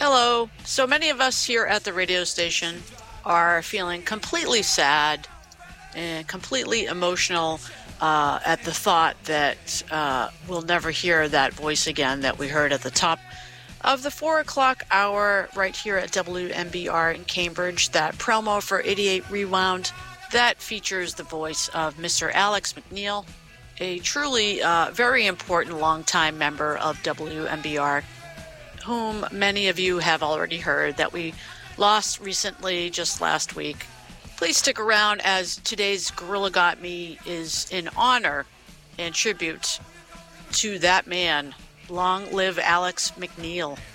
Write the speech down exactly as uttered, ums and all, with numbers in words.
Hello. So many of us here at the radio station are feeling completely sad and completely emotional uh, at the thought that uh, we'll never hear that voice again that we heard at the top of the four o'clock hour right here at W M B R in Cambridge. That promo for eighty-eight Rewound that features the voice of Mister Alex McNeil, a truly uh, very important longtime member of W M B R, whom many of you have already heard that we lost recently, just last week. Please stick around, as today's Gorilla Got Me is in honor and tribute to that man. Long live Alex McNeil.